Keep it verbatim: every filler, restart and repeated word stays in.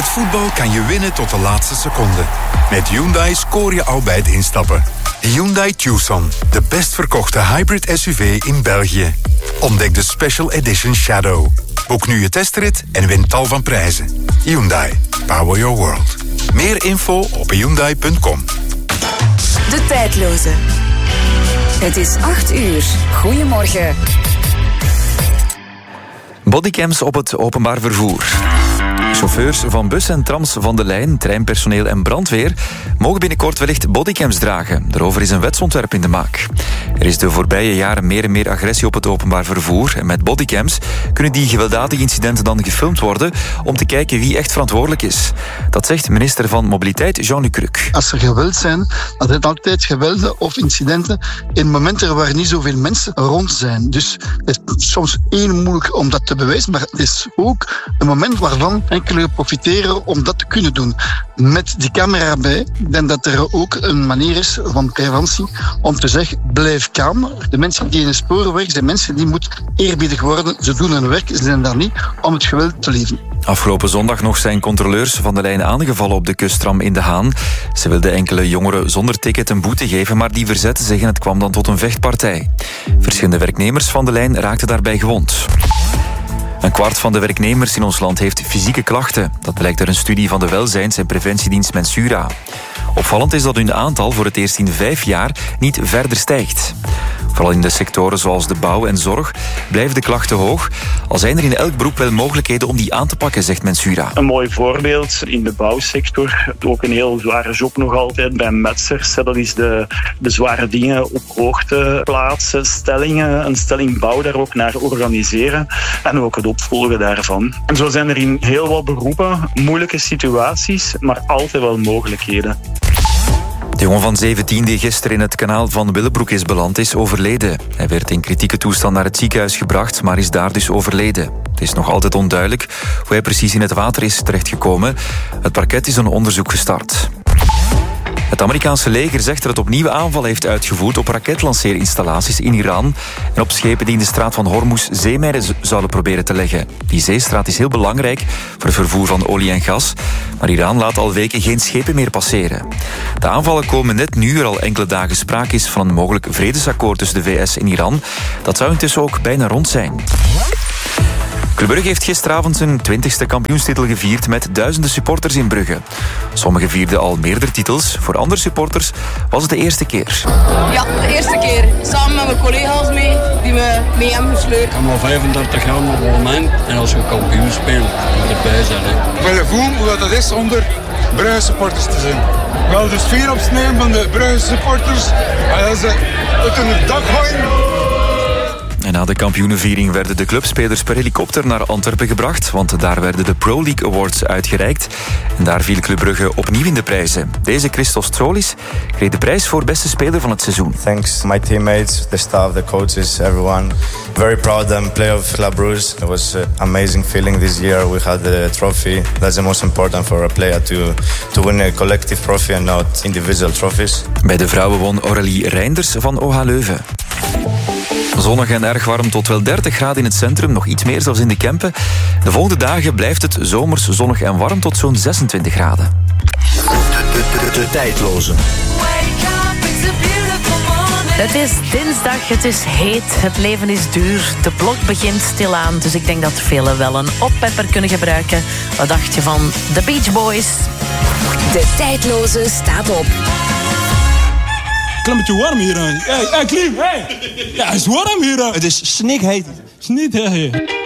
Met voetbal kan je winnen tot de laatste seconde. Met Hyundai scoor je al bij het instappen. Hyundai Tucson, de best verkochte hybrid S U V in België. Ontdek de Special Edition Shadow. Boek nu je testrit en win tal van prijzen. Hyundai, power your world. Meer info op hyundai punt com. De tijdloze. Het is acht uur. Goedemorgen. Bodycams op het openbaar vervoer. Chauffeurs van bus en trams van de lijn, treinpersoneel en brandweer mogen binnenkort wellicht bodycams dragen. Daarover is een wetsontwerp in de maak. Er is de voorbije jaren meer en meer agressie op het openbaar vervoer. En met bodycams kunnen die gewelddadige incidenten dan gefilmd worden om te kijken wie echt verantwoordelijk is. Dat zegt minister van Mobiliteit Jean-Luc Cruc. Als er geweld zijn, dan zijn altijd gewelden of incidenten in momenten waar niet zoveel mensen rond zijn. Dus het is soms heel moeilijk om dat te bewijzen, maar het is ook een moment waarvan enkele profiteren om dat te kunnen doen. Met die camera erbij, ik denk dat er ook een manier is van preventie om te zeggen, blijf kalm. De mensen die in de sporen werken, zijn mensen die moeten eerbiedig worden. Ze doen hun werk, ze zijn daar niet om het geweld te leven. Afgelopen zondag nog zijn controleurs van de lijn aangevallen op de kusttram in De Haan. Ze wilden enkele jongeren zonder ticket een boete geven, maar die verzetten zich en het kwam dan tot een vechtpartij. Verschillende werknemers van de lijn raakten daarbij gewond. Een kwart van de werknemers in ons land heeft fysieke klachten. Dat blijkt uit een studie van de welzijns- en preventiedienst Mensura. Opvallend is dat hun aantal voor het eerst in vijf jaar niet verder stijgt. Vooral in de sectoren zoals de bouw en zorg blijven de klachten hoog. Al zijn er in elk beroep wel mogelijkheden om die aan te pakken, zegt Mensura. Een mooi voorbeeld in de bouwsector. Ook een heel zware job nog altijd bij metsers. Dat is de, de zware dingen op hoogte plaatsen, stellingen. Een stelling bouw daar ook naar organiseren. En ook het opvolgen daarvan. En zo zijn er in heel wat beroepen moeilijke situaties, maar altijd wel mogelijkheden. De jongen van zeventien die gisteren in het kanaal van Willebroek is beland, is overleden. Hij werd in kritieke toestand naar het ziekenhuis gebracht, maar is daar dus overleden. Het is nog altijd onduidelijk hoe hij precies in het water is terechtgekomen. Het parket is een onderzoek gestart. Het Amerikaanse leger zegt dat het opnieuw aanvallen heeft uitgevoerd op raketlanceerinstallaties in Iran en op schepen die in de straat van Hormuz zeemijnen zouden proberen te leggen. Die zeestraat is heel belangrijk voor het vervoer van olie en gas, maar Iran laat al weken geen schepen meer passeren. De aanvallen komen net nu er al enkele dagen sprake is van een mogelijk vredesakkoord tussen de V S en Iran. Dat zou intussen ook bijna rond zijn. Club Brugge heeft gisteravond zijn twintigste kampioenstitel gevierd met duizenden supporters in Brugge. Sommigen vierden al meerdere titels. Voor andere supporters was het de eerste keer. Ja, de eerste keer. Samen met mijn collega's mee, die me mee hebben gesleurd. Ik heb al vijfendertig jaar op het moment. En als je kampioen speelt, moet je erbij zijn. Hè. Wil je voelen hoe dat is onder Brugge supporters te zijn? Wel de sfeer opsnijden van de Brugge supporters. En ze uit hun dak gooien. En na de kampioenenviering werden de clubspelers per helikopter naar Antwerpen gebracht, want daar werden de Pro League Awards uitgereikt. En daar viel Club Brugge opnieuw in de prijzen. Deze Christos Trolis kreeg de prijs voor beste speler van het seizoen. Thanks my teammates, the staff, the coaches, everyone. Very proud I'm player of Club Brugge. It was an amazing feeling this year. We had the trophy. That's the most important for a player to, to win a collective trophy and not individual trophies. Bij de vrouwen won Aurélie Reinders van O H Leuven. Zonnig en erg warm tot wel dertig graden in het centrum, nog iets meer zelfs in de Kempen. De volgende dagen blijft het zomers zonnig en warm tot zo'n zesentwintig graden. De, de, de, de tijdloze. Het is dinsdag, het is heet, het leven is duur, de blok begint stilaan. Dus ik denk dat velen wel een oppepper kunnen gebruiken. Wat dacht je van The Beach Boys? De tijdloze staat op. Een beetje warm hier. Hé, hey, hey, Klim, hey. Ja, het is warm hier. Het is snikheet. Snikheet.